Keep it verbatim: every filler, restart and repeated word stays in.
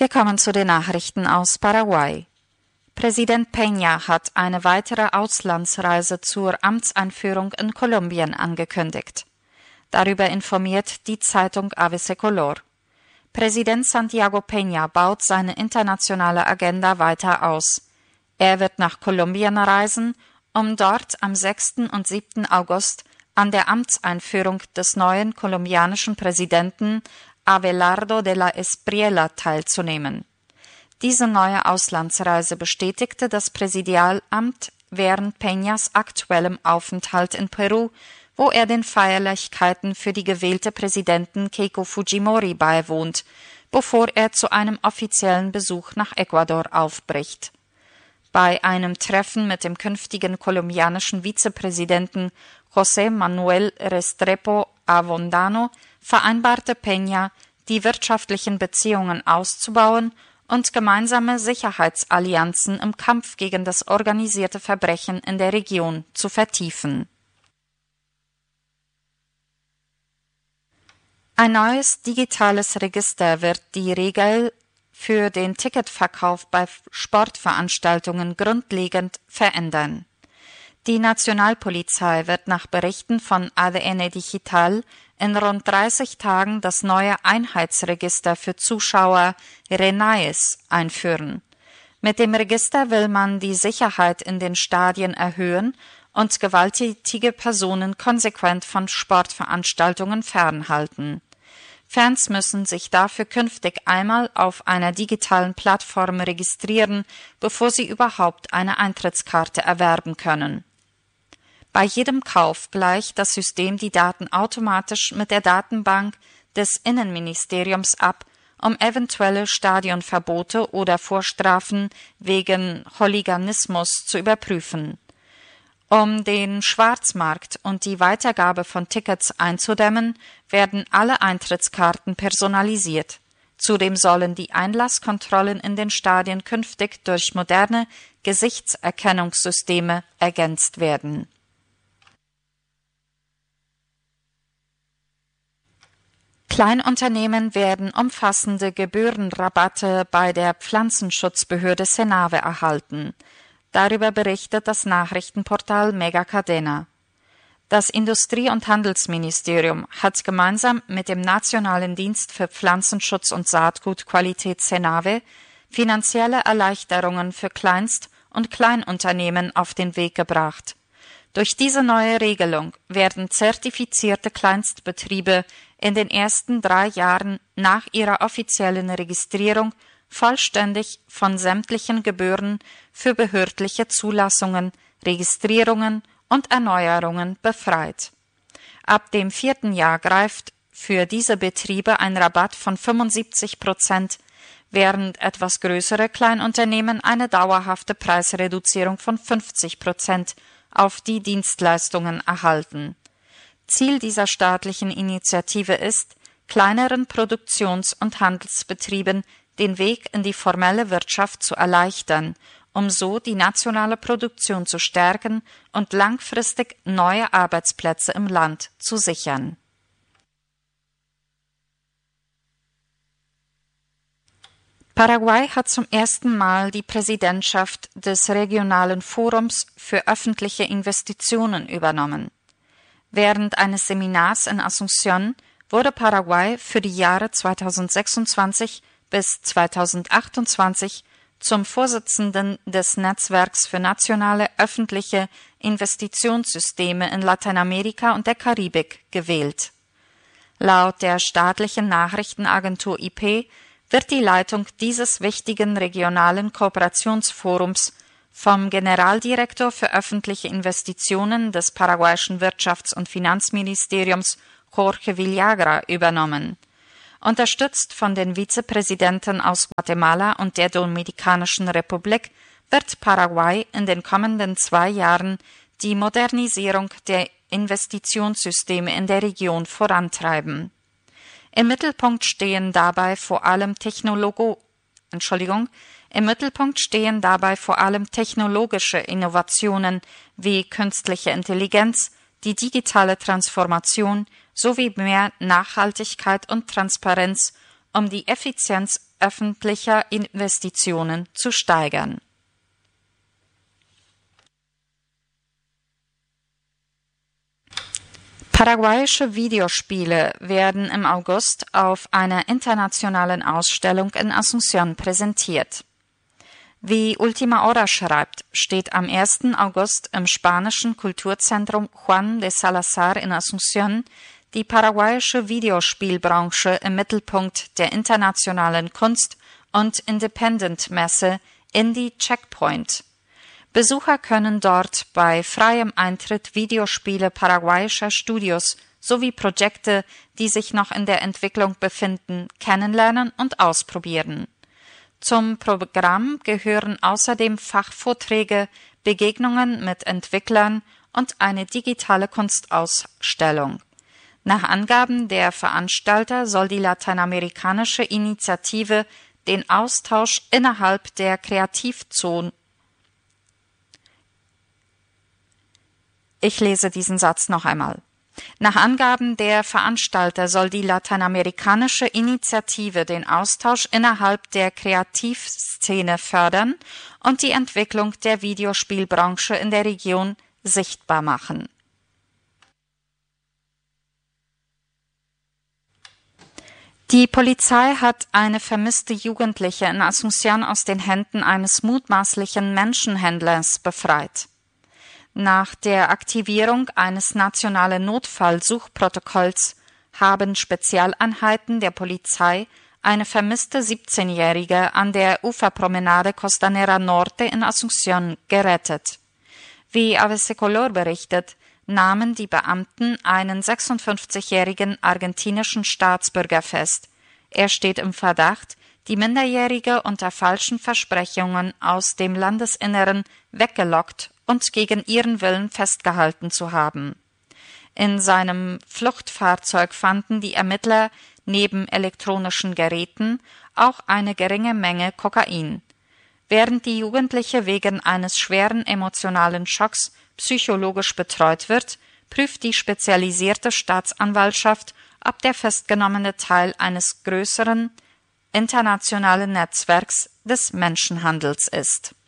Wir kommen zu den Nachrichten aus Paraguay. Präsident Peña hat eine weitere Auslandsreise zur Amtseinführung in Kolumbien angekündigt. Darüber informiert die Zeitung A B C Color. Präsident Santiago Peña baut seine internationale Agenda weiter aus. Er wird nach Kolumbien reisen, um dort am sechsten und siebten August an der Amtseinführung des neuen kolumbianischen Präsidenten Abelardo de la Espriella teilzunehmen. Diese neue Auslandsreise bestätigte das Präsidialamt während Peñas aktuellem Aufenthalt in Peru, wo er den Feierlichkeiten für die gewählte Präsidentin Keiko Fujimori beiwohnt, bevor er zu einem offiziellen Besuch nach Ecuador aufbricht. Bei einem Treffen mit dem künftigen kolumbianischen Vizepräsidenten José Manuel Restrepo Avondano vereinbarte Peña, die wirtschaftlichen Beziehungen auszubauen und gemeinsame Sicherheitsallianzen im Kampf gegen das organisierte Verbrechen in der Region zu vertiefen. Ein neues digitales Register wird die Regel für den Ticketverkauf bei Sportveranstaltungen grundlegend verändern. Die Nationalpolizei wird nach Berichten von A D N Digital in rund dreißig Tagen das neue Einheitsregister für Zuschauer RENAES einführen. Mit dem Register will man die Sicherheit in den Stadien erhöhen und gewalttätige Personen konsequent von Sportveranstaltungen fernhalten. Fans müssen sich dafür künftig einmal auf einer digitalen Plattform registrieren, bevor sie überhaupt eine Eintrittskarte erwerben können. Bei jedem Kauf gleicht das System die Daten automatisch mit der Datenbank des Innenministeriums ab, um eventuelle Stadionverbote oder Vorstrafen wegen Hooliganismus zu überprüfen. Um den Schwarzmarkt und die Weitergabe von Tickets einzudämmen, werden alle Eintrittskarten personalisiert. Zudem sollen die Einlasskontrollen in den Stadien künftig durch moderne Gesichtserkennungssysteme ergänzt werden. Kleinunternehmen werden umfassende Gebührenrabatte bei der Pflanzenschutzbehörde Senave erhalten. Darüber berichtet das Nachrichtenportal Megacadena. Das Industrie- und Handelsministerium hat gemeinsam mit dem Nationalen Dienst für Pflanzenschutz und Saatgutqualität Senave finanzielle Erleichterungen für Kleinst- und Kleinunternehmen auf den Weg gebracht. Durch diese neue Regelung werden zertifizierte Kleinstbetriebe in den ersten drei Jahren nach ihrer offiziellen Registrierung vollständig von sämtlichen Gebühren für behördliche Zulassungen, Registrierungen und Erneuerungen befreit. Ab dem vierten Jahr greift für diese Betriebe ein Rabatt von fünfundsiebzig Prozent, während etwas größere Kleinunternehmen eine dauerhafte Preisreduzierung von fünfzig Prozent auf die Dienstleistungen erhalten. Ziel dieser staatlichen Initiative ist, kleineren Produktions- und Handelsbetrieben den Weg in die formelle Wirtschaft zu erleichtern, um so die nationale Produktion zu stärken und langfristig neue Arbeitsplätze im Land zu sichern. Paraguay hat zum ersten Mal die Präsidentschaft des Regionalen Forums für öffentliche Investitionen übernommen. Während eines Seminars in Asunción wurde Paraguay für die Jahre zweitausendsechsundzwanzig bis zweitausendachtundzwanzig zum Vorsitzenden des Netzwerks für nationale öffentliche Investitionssysteme in Lateinamerika und der Karibik gewählt. Laut der staatlichen Nachrichtenagentur I P wird die Leitung dieses wichtigen regionalen Kooperationsforums vom Generaldirektor für öffentliche Investitionen des paraguayischen Wirtschafts- und Finanzministeriums Jorge Villagra übernommen. Unterstützt von den Vizepräsidenten aus Guatemala und der Dominikanischen Republik wird Paraguay in den kommenden zwei Jahren die Modernisierung der Investitionssysteme in der Region vorantreiben. Im Mittelpunkt stehen dabei vor allem Technologo, Entschuldigung, im Mittelpunkt stehen dabei vor allem technologische Innovationen wie künstliche Intelligenz, die digitale Transformation sowie mehr Nachhaltigkeit und Transparenz, um die Effizienz öffentlicher Investitionen zu steigern. Paraguayische Videospiele werden im August auf einer internationalen Ausstellung in Asunción präsentiert. Wie Ultima Hora schreibt, steht am ersten August im spanischen Kulturzentrum Juan de Salazar in Asunción die paraguayische Videospielbranche im Mittelpunkt der internationalen Kunst- und Independent-Messe Indie Checkpoint. Besucher können dort bei freiem Eintritt Videospiele paraguayischer Studios sowie Projekte, die sich noch in der Entwicklung befinden, kennenlernen und ausprobieren. Zum Programm gehören außerdem Fachvorträge, Begegnungen mit Entwicklern und eine digitale Kunstausstellung. Nach Angaben der Veranstalter soll die lateinamerikanische Initiative den Austausch innerhalb der Kreativzonen Ich lese diesen Satz noch einmal. Nach Angaben der Veranstalter soll die lateinamerikanische Initiative den Austausch innerhalb der Kreativszene fördern und die Entwicklung der Videospielbranche in der Region sichtbar machen. Die Polizei hat eine vermisste Jugendliche in Asunción aus den Händen eines mutmaßlichen Menschenhändlers befreit. Nach der Aktivierung eines nationalen Notfallsuchprotokolls haben Spezialeinheiten der Polizei eine vermisste siebzehnjährige an der Uferpromenade Costanera Norte in Asunción gerettet. Wie A B C Color berichtet, nahmen die Beamten einen sechsundfünfzigjährigen argentinischen Staatsbürger fest. Er steht im Verdacht, die Minderjährige unter falschen Versprechungen aus dem Landesinneren weggelockt und gegen ihren Willen festgehalten zu haben. In seinem Fluchtfahrzeug fanden die Ermittler neben elektronischen Geräten auch eine geringe Menge Kokain. Während die Jugendliche wegen eines schweren emotionalen Schocks psychologisch betreut wird, prüft die spezialisierte Staatsanwaltschaft, ob der Festgenommene Teil eines größeren internationalen Netzwerks des Menschenhandels ist.